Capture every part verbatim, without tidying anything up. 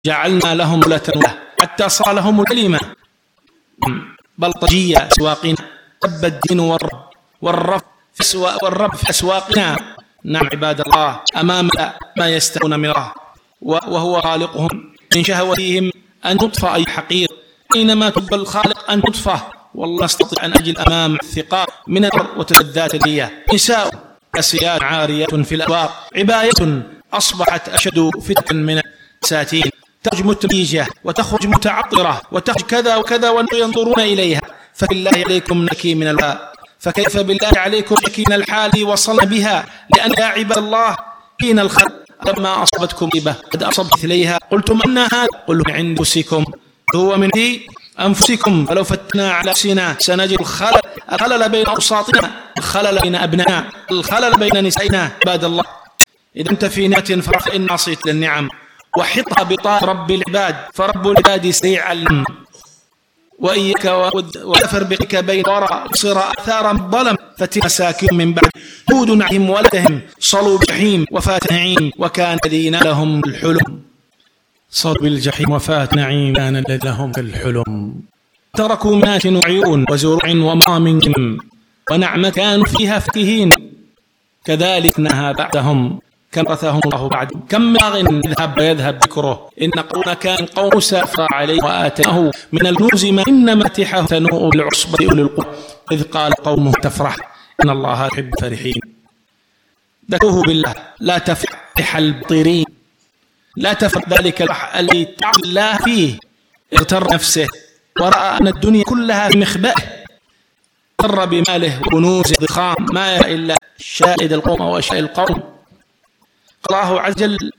جعلنا لهم دولة حتى صار لهم كلمة بلطجية أسواقنا. رب الدين والرب والرب في أسواق والرب في أسواقنا. نعم عباد الله، أمام ما يستحون من الله وهو خالقهم من شهوتهم أن تطفى أي حقير، أينما تب الخالق أن تطفى. والله نستطيع أن أجل أمام الثقاب من الأرض وتلذات هي نساء أسياد عاريات في الأسواق، عباية أصبحت أشد فتنة من الساتين، تخرج متبيجة وتخرج متعطرة وتخرج كذا وكذا وينظرون إليها. فبالله عليكم نكي من الواء، فكيف بالله عليكم نكي من الحال وصلنا بها. لأن يا عباد الله حين الخلق لما أصابتكم إبة قد أصبت إليها قلتم أن هذا، قل من عند أنفسكم هو من في أنفسكم، فلو فتنا على نفسنا سنجد الخلل الخلل بين أوساطنا، الخلل بين أبنائنا، الخلل بين نسائنا. عباد الله إذا أنت في نعمة فرح إن عصيت للنعم وحطها بطاعة رب العباد، فرب العباد سريع العلم. وإياك وأفر بك بين وراء صر آثار الظلم فتلك مساكن من بعد هود نعيم ولدهم صلوا بجحيم وفات نعيم وكان الذين لهم الحلم. صلوا بالجحيم وفات نعيم كان الذين لهم الحلم. تركوا مات وعيون وزرع ومام ونعمة كانوا فيها فكهين، كذلك نهى بعدهم كم رثهم الله بعد. كم باغ يذهب ويذهب ذكره، إن قوم كان قوم سافر عليه وآتاه من الكنوز ما إن مفاتحه تنوء بالعصبة أولي القوة إذ قال قومه تفرح إن الله يحب الفرحين. ذكروه بالله لا تفرح البطيرين، لا تفرح ذلك الذي تعصي الله فيه. اغتر نفسه ورأى أن الدنيا كلها في مخبأه، اغتر بماله وكنوزه ضخام ما إلا شائد القوم وأشياء القوم. الله عز وجل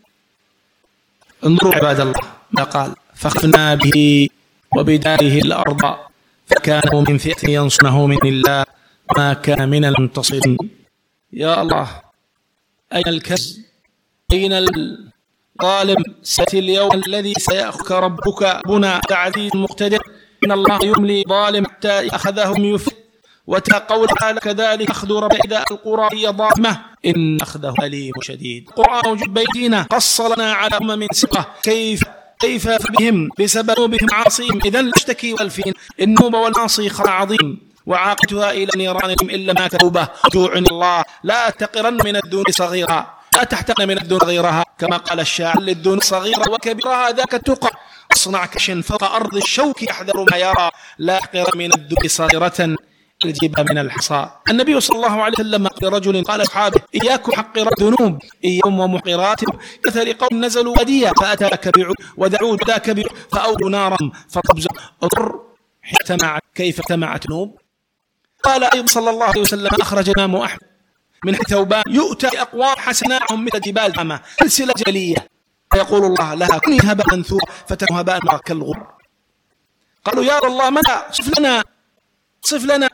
انظروا عباد الله ما قال فخفنا به وبداره الأرض فكانوا من فئة ينصرونه من الله ما كان من المنتصرين. يا الله أين الكز؟ أين الظالم؟ سيأتي اليوم الذي سيأخذك ربك بنا عزيز مقتدر. إن الله يملي ظالم حتى أخذهم يفت وتقول تعالى كذلك أخذ رب إذا القرى هي ظالمة إن أخذه أليم شديد. القرآن موجود بيدينا قص لنا على أمم سقة كيف كيف بهم بسبب نوبهم عاصيهم. إذن لا تشتكي والفين النوب والعاصي خطأ عظيم وعاقبتها إلى نيرانهم إلا ما كتبه. جوع الله لا تقرن من الدون صغيرة، لا تحتقن من الدون غيرها، كما قال الشاعر للدون صغيرة وكبيرها ذاك التقى. اصنع كشن فوق أرض الشوك يحذر ما يرى، لا تقرن من الدون صغيرة الجبهة من الحصى. النبي صلى الله عليه وسلم قال رجل قال أصحابه إياكم حقر الذنوب إياكم ومحقرات مثل قوم نزلوا وديا فأتاك بعود ودعود ذاك بعود فأوضوا نارا فطبز أضر اجتمعت كيف اجتمعت ذنوب. قال أيضا صلى الله عليه وسلم أخرج الإمام أحمد من ثوبان يؤتى أقوام حسناتهم مثل جبال أمة سلسلة جبلية فيقول الله لها كوني هباء منثورا فتكون هباء كالغبار. قالوا يا الله من صف لنا صف لنا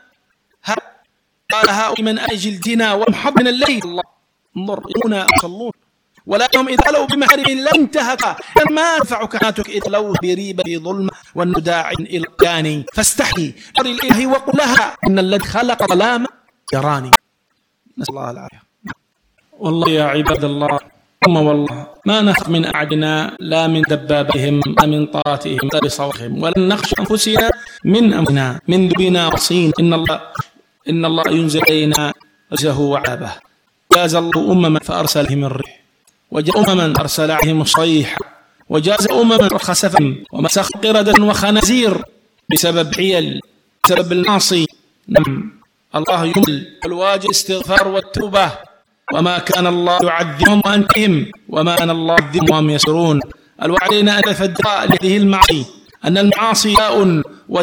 قال هؤلاء من أجل دنا ومحب من الليل. الله انظر يونا يصلون ولا يوم إذا لو بمحارم لا انتهك ما ينفعك ناتك إذا لو بريبة ظلمة والنداع إلى الجاني فاستحي أر الإله وقل لها إن الذي خلق ظلاما يراني. نسأل الله العافية. والله يا عباد الله ثم والله ما نخاف من أعدنا لا من دبابهم لا من طاعتهم لا بصوتهم ولن نخشى أنفسنا من أمنا من ذبنا وصين. إن الله إن الله ينزل إلينا رزه وعذابه. جاز الله أمما فأرسلهم الريح وجاء أمما أرسل عليهم الصيحة وجاز أمما خسفا ومسخ قردة وخنازير بسبب حيل بسبب المعصي. نعم الله يمل الواجب استغفار والتوبة وما كان الله يعذبهم وأنتهم وما كان الله يعذبهم وهم يسرون. الوعلينا أن نتفدى لهذه المعاصي أن المعاصي داء